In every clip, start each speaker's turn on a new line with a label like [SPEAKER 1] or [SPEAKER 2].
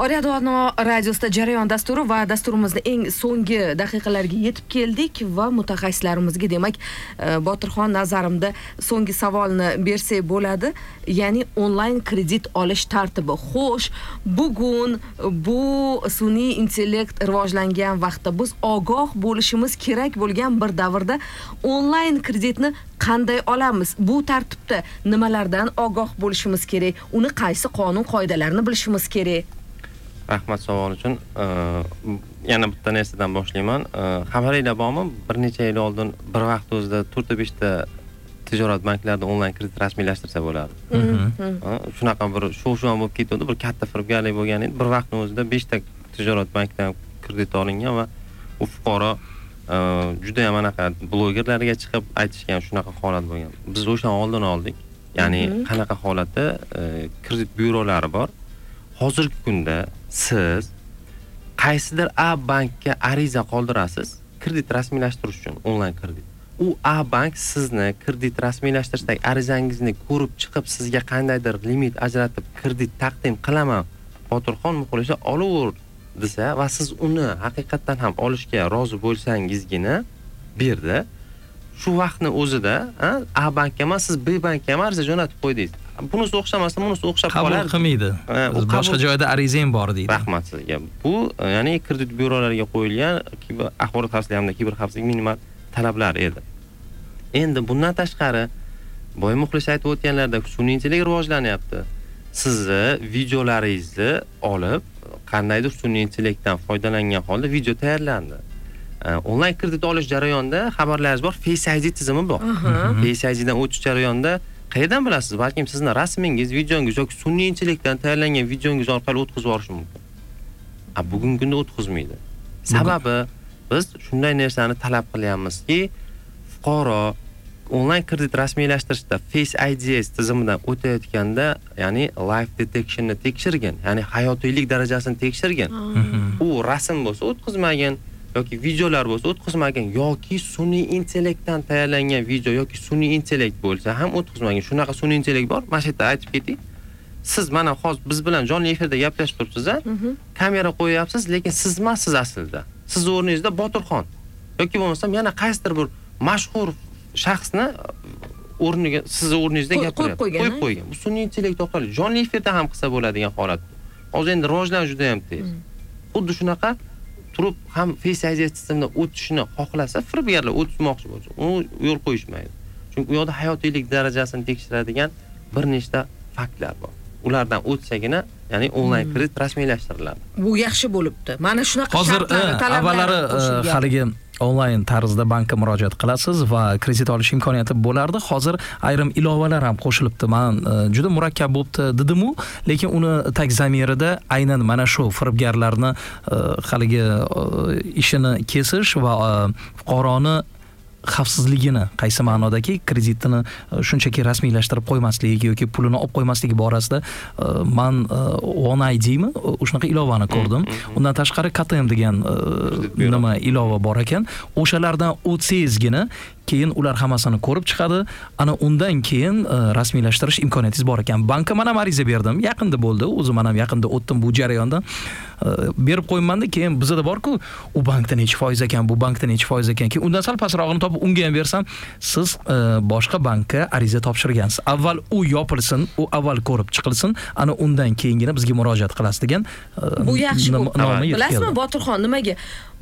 [SPEAKER 1] Oriyat radiosida jarayon dasturi va dasturimizni eng so'nggi daqiqalarga yetib keldik va mutaxassislarimizga demak Botirxon nazarimda so'nggi savolni bersak bo'ladi. Ya'ni onlayn kredit olish tartibi. Xo'sh, bugun bu sun'iy intellekt rivojlangan vaqtda biz ogoh bo'lishimiz kerak bo'lgan bir davrda onlayn kreditni qanday olamiz? Bu tartibda nimalardan ogoh bo'lishimiz kerak? Uni qaysi qonun qoidalarini bilishimiz kerak?
[SPEAKER 2] Rahmat savol uchun. Yana bitta narsadan boshlayman. Xabaringlar bormi? Bir necha yil oldin bir vaqt o'zida 4-5 ta tijorat banklarida onlayn kredit rasmiylashtirsa bo'ladi. Shunaqa bir shuv-shuv bo'lib ketdi, bir katta firibgarlik bo'lgan edi. Bir vaqtning o'zida 5 ta tijorat bankidan kredit olingan va u fuqaro juda ham anaqa blogerlarga chiqib aytishgan shunaqa holat bo'lgan. Biz o'shan oldin oldik. Ya'ni qanaqa holatda kredit byurolari bor. Hozirgi kunda siz qaysidir A bankka ariza qoldirasiz kredit rasmiylashtirish uchun onlayn kredit. U A bank sizni kredit rasmiylashtirishdagi arizangizni ko'rib chiqib sizga qandaydir limit ajratib kredit taqdim qilaman Botirxon muxlisa olaver desa va siz uni haqiqatan ham olishga rozi bo'lsangizgina berdi. Shu vaqtni o'zida A bankka emas, siz B bankka ham ariza jo'natib qo'ydingiz. Bunisi o'xshamasa, bunisi o'xshab qolar.
[SPEAKER 3] Qabul qilmaydi. Boshqa joyda arizang bor deydi.
[SPEAKER 2] Rahmat sizga. Bu ya'ni kredit byurolariga qo'yilgan axborot xavfsizligi hamda kiberxavfsizlik minimal talablar edi. Endi bundan tashqari boya muxlis aytib o'tganlaridek sun'iy intellekt rivojlanyapti. Sizni videolaringizni olib qandaydir sun'iy intellektdan foydalangan holda video tayyorlandi. Onlayn kredit olish jarayonida xabarlaringiz bor, Face ID tizimi bor. Face IDdan o'tish jarayonida qayerdan bilasiz? Balkim sizning rasmingiz, videongiz yoki sun'iy intellektdan tayyorlangan videongiz orqali o'tkazib yuborishi mumkin. Bugungi kunda o'tkazmaydi. Sababi biz shunday narsani talab qilyapmizki, fuqaro onlayn kredit rasmiylashtirishda Face IDs tizimidan o'tayotganda, ya'ni live detection'ni tekshirgan, ya'ni hayotiylik darajasini tekshirgan. U rasm bo'lsa o'tkazmagan yoki videolar bo'lsa o'tkazmagan yoki sun'iy intellektdan tayyorlangan video yoki sun'iy intellekt bo'lsa ham o'tkazmagan. Shunaqa sun'iy intellekt bor. Mana shu yerda aytib keting. Siz mana hozir biz bilan jonli efirda gaplashib turibsiz, kamera qo'yapsiz, lekin siz emassiz aslida. Siz o'rningizda Botirxon yoki bo'lmasam yana qaysidir bir mashhur shaxsni o'rniga, siz o'rningizda gapiryapsiz. Qo'yib qo'ygan. Bu sun'iy intellekt orqali jonli efirda ham qilsa bo'ladigan holat. Hozir endi rivojlanish juda ham tez. Xuddi shunaqa turib ham Face ID tizimidan o'tishni xohlasa, firibgarlar o'tmoqchi bo'lsa, uni yo'l qo'yishmaydi. Chunki u yoqda hayotiylik darajasini tekshiradigan bir nechta faktlar bor. Ulardan o'tsagina, ya'ni onlayn kredit rasmiylashtiriladi.
[SPEAKER 1] Bu yaxshi bo'libdi. Mana shunaqa
[SPEAKER 3] hozir avvallari haligi onlayn tarzda bankka murojaat qilasiz va kredit olish imkoniyati bo'lardi. Hozir ayrim ilovalar ham qo'shilibdi. Men juda murakkab bo'libdi dedim-u, lekin uni tag zamirida aynan mana shu firibgarlarni haligi ishini kesish va fuqaroni xavfsizligini, qaysi ma'nodaki kreditini shunchaki rasmiylashtirib qo'ymaslik yoki pulini olib qo'ymaslik borasida men One ID'mi o'shanaqa ilovani ko'rdim. Undan tashqari KTM degan nima ilova bor ekan. O'shalardan o'tsangizgina keyin ular hammasini ko'rib chiqadi. Ana undan keyin rasmiylashtirish imkoniyatingiz bor ekan. Bankka men ham ariza berdim. Yaqinda bo'ldi. O'zim ham yaqinda o'tdim bu jarayondan. Berib qo'ymanda keyin bizda bor-ku, u bankda necha foiz ekan, bu bankda necha foiz ekan. Keyin undan sal pasrog'ini topib unga ham bersam, siz boshqa bankka ariza topshirgansiz. Avval u yopilsin, u avval ko'rib chiqilsin, ana undan keyingina bizga murojaat qilasiz degan.
[SPEAKER 1] Bu yaxshi. Bilasizmi Botirxon, nimaga?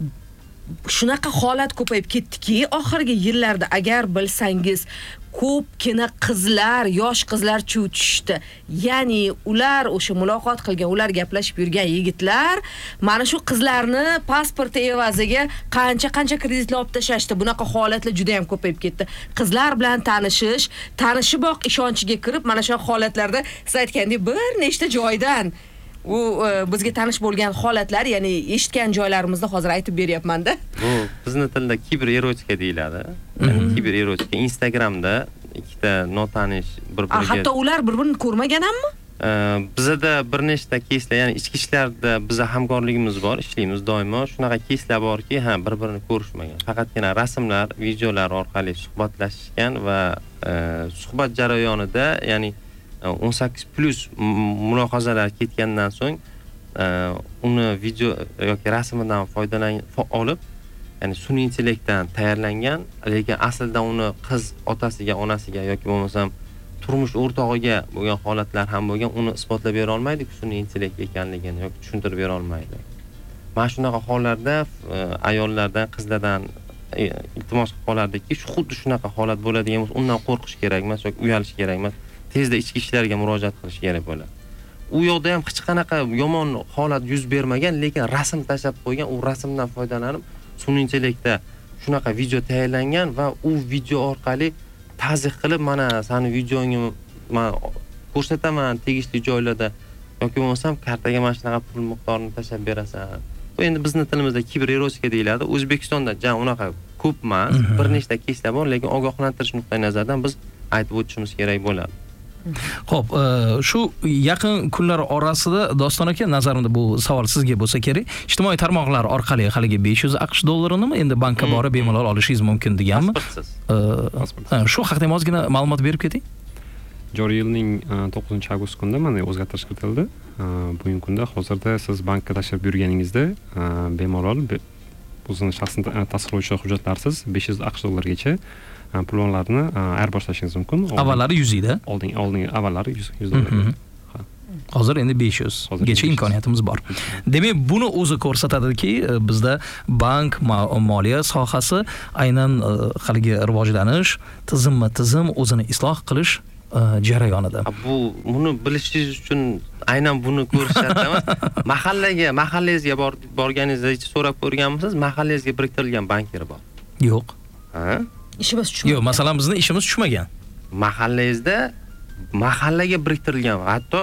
[SPEAKER 1] Shunaqa holat ko'payib ketdiki, oxirgi yillarda agar bilsangiz, ko'pgina qizlar, yosh qizlar chuv tushdi. Ya'ni ular o'sha muloqot qilgan, ular gaplashib yurgan yigitlar mana shu qizlarni pasporti evaziga qancha kreditlar olib tashashdi. Bunaqa holatlar juda ham ko'payib ketdi. Qizlar bilan tanishiboq ishonchiga kirib, mana shu holatlarda siz aytgandek bir nechta joydan u bizga tanish bo'lgan holatlar, ya'ni eshitgan joylarimizda hozir aytib beryapman-da.
[SPEAKER 2] Bu bizning tilda kiber erotika deyiladi. Ya'ni kiber erotika Instagramda ikkita notanish bir-biriga.
[SPEAKER 1] Hatto ular bir-birini ko'rmagan hammi?
[SPEAKER 2] Bizda bir nechta keyslar, ya'ni ichki ishlarda biza hamkorligimiz bor, ishlaymiz doimo. Shunaqa keyslar borki, bir-birini ko'rishmagan. Faqatgina rasmlar, videolar orqali suhbatlashishgan va suhbat jarayonida, ya'ni 18+ mulohazalar ketgandan so'ng uni video yoki rasmidan olib, ya'ni sun'iy intellektdan tayyorlangan, lekin aslida uni qiz otasiga, onasiga yoki bo'lmasam turmush o'rtog'iga bo'lgan holatlar ham bo'lgan, uni isbotlab bera olmaydi-ku sun'iy intellekt ekanligini yoki tushuntirib bera olmaydi. Mana shunaqa hollarda ayollardan, qizlardan iltimos qilib qolardiki, xuddi shunaqa holat bo'ladigan bo'lsa, undan qo'rqish kerak emas yoki uyalish kerak emas. Tezda ichki ishlarga murojaat qilish kerak bo'ladi. U yoqda ham hech qanaqa yomon holat yuz bermagan, lekin rasm tashlab qo'ygan, u rasmdan foydalanib sun'iy intellektda shunaqa video tayyorlangan va u video orqali ta'ziq qilib, mana seni videongni men ko'rsataman tegishli joylarda yoki bo'lmasam kartaga mana shunaqa pul miqdorini tashlab berasan. Bu endi bizning tilimizda kibererotika deyiladi. O'zbekistonda unaqa ko'p emas, bir nechta keyslar bor, lekin ogohlantirish nuqtai nazaridan biz aytib o'tishimiz kerak bo'ladi.
[SPEAKER 3] Xo'p, shu yaqin kunlar orasida Doston aka, nazarimda bu savol sizga bo'lsa kerak. Ijtimoiy tarmoqlar orqali haligi 500 AQSh dollarini endi bankka borib bemalol olishingiz mumkin deganmi? Shu haqida ham ozgina ma'lumot berib keting.
[SPEAKER 4] Joriy yilning 9-avgust kunida mana o'zgartirish kiritildi. Bugungi kunda hozirda siz bankka tashrif buyurganingizda bemalol o'zini shaxsini tasdiqlovchi hujjatlarsiz 500 AQSh dollargacha pullarni ayirboshlanishingiz mumkin.
[SPEAKER 3] Avvallari 100 edi.
[SPEAKER 4] Oldin avvallari 100 dollar.
[SPEAKER 3] Hozir endi 500 gacha imkoniyatimiz bor. Demak, buni o'zi ko'rsatadiki, bizda bank, moliya sohasi aynan haligi rivojlanish, tizim o'zini isloh qilish jarayonida.
[SPEAKER 2] Buni bilishingiz uchun aynan buni ko'rsatadi emas. Mahallangizga borganingizda so'rab ko'rganmisiz? Mahallangizga biriktirilgan banker bor.
[SPEAKER 3] Yo'q.
[SPEAKER 1] Ishimiz tushmagan.
[SPEAKER 3] Yo'q, masalan bizning ishimiz tushmagan.
[SPEAKER 2] Mahallangizda mahallaga biriktirilgan, hatto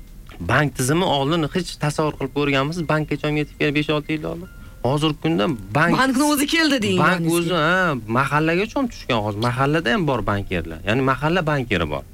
[SPEAKER 2] bank tizimi oldin hech tasavvur qilib ko'rganmisiz? Bankgacha ham yetib kelib 5-6 yil oldin. Hozirgi kunda
[SPEAKER 1] bankning o'zi keldi deyingiz.
[SPEAKER 2] Bank o'zi mahallagacha ham tushgan hozir. Mahallada ham bor bankerlar. Ya'ni mahalla bankeri bor.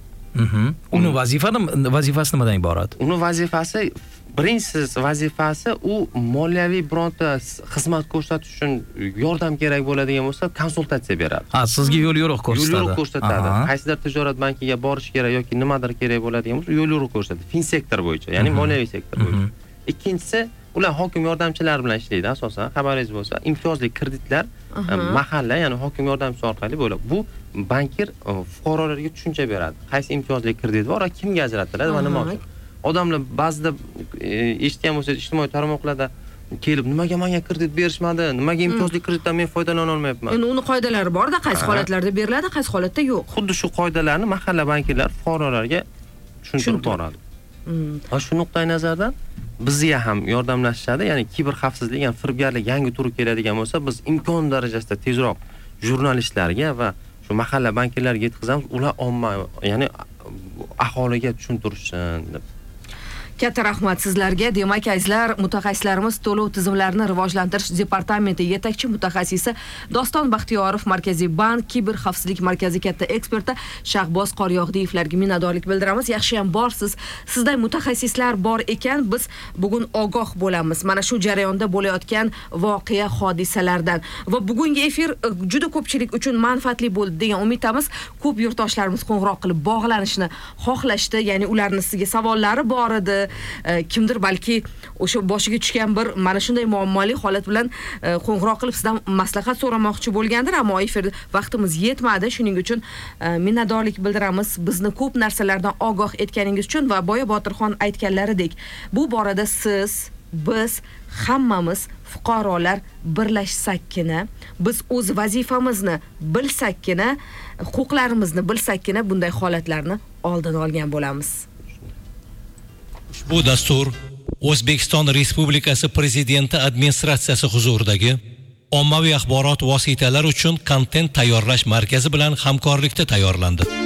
[SPEAKER 3] Uni vazifasi nimadan iborat?
[SPEAKER 2] Uni vazifasi, birinchi vazifasi u moliyaviy bironta xizmat ko'rsatish uchun yordam kerak bo'ladigan bo'lsa, konsultatsiya beradi.
[SPEAKER 3] Sizga yo'l-yo'riq ko'rsatadi.
[SPEAKER 2] Yo'l-yo'riq ko'rsatadi. Qaysidir tijorat bankiga borish kerak yoki nimadir kerak bo'ladigan bo'lsa, yo'l-yo'riq ko'rsatadi. Fin sektor bo'yicha, ya'ni moliyaviy sektor bo'yicha. Ikkinchisi, ular hokim yordamchilari bilan ishlaydi asosan. Xabaringiz bo'lsa, imtiyozli kreditlar mahalla, ya'ni hokim yordamchisi orqali bo'ladi. Bu banker fuqarolarga tushuncha beradi. Qaysi imtiyozli kredit bor va kimga ajratiladi va nima uchun. Odamlar ba'zida eshitgan bo'lsangiz, ijtimoiy tarmoqlarda kelib, nimaga menga kredit berishmadi, nimaga imtiyozli kreditdan men foydalana olmayapman.
[SPEAKER 1] Endi uni qoidalari bor-da, qaysi holatlarda beriladi, qaysi holatda yo'q.
[SPEAKER 2] Xuddi shu qoidalarni mahalla bankirlar fuqarolarga tushuntirib boradi. Va shu nuqtai nazardan bizga ham yordamlashishadi, ya'ni kiber xavfsizlik, ya'ni firibgarlik yangi turi keladigan bo'lsa, biz imkon darajasida tezroq jurnalistlarga va shu mahalla bankirlarga yetkazamiz, ular omma, ya'ni aholiga tushuntirishsin deb.
[SPEAKER 1] Katta rahmat sizlarga. Demak, azizlar, mutaxassislarimiz to'lov tizimlarini rivojlantirish departamenti yetakchi mutaxassisi Doston Baxtiyorov, Markaziy bank kiber xavfsizlik markazi katta eksperti Shahboz Qoryoqdiyevlarga minnatdorlik bildiramiz. Yaxshi ham borsiz. Sizday mutaxassislar bor ekan, biz bugun ogoh bo'lamiz. Mana shu jarayonda bo'layotgan voqea hodisalardan va bugungi efir juda ko'pchilik uchun manfaatli bo'ldi degan umiddamiz. Ko'p yurtdoshlarimiz qo'ng'iroq qilib bog'lanishni xohlashdi, ya'ni ularning sizga savollari bor edi. Kimdir balki o'sha boshiga tushgan bir mana shunday muammoli holat bilan qo'ng'iroq qilib sizdan maslahat so'ramoqchi bo'lgandir, ammo efir vaqtimiz yetmadi. Shuning uchun minnatdorlik bildiramiz bizni ko'p narsalardan ogoh etganingiz uchun va Boya Botirxon aytganlaridek, bu borada siz, biz hammamiz fuqarolar birlashsakkina, biz o'z vazifamizni bilsakkina, huquqlarimizni bilsakkina bunday holatlarni oldini olgan bo'lamiz.
[SPEAKER 5] Bu dastur O'zbekiston Respublikasi Prezidenti administratsiyasi huzuridagi ommaviy axborot vositalari uchun kontent tayyorlash markazi bilan hamkorlikda tayyorlandi.